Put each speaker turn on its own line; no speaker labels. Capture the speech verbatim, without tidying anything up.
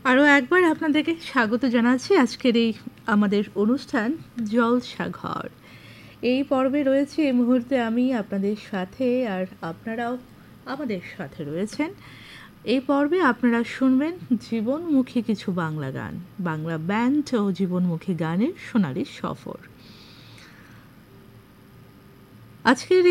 আরও একবার আপনাদেরকে স্বাগত জানাচ্ছি আজকের এই আমাদের অনুষ্ঠান জলসাঘর। এই পর্বে রয়েছে এই মুহূর্তে আমি আপনাদের সাথে, আর আপনারাও আমাদের সাথে রয়েছেন। এই পর্বে আপনারা শুনবেন জীবনমুখী কিছু বাংলা গান, বাংলা ব্যান্ড ও জীবনমুখী গানের সোনালি সফর। আজকের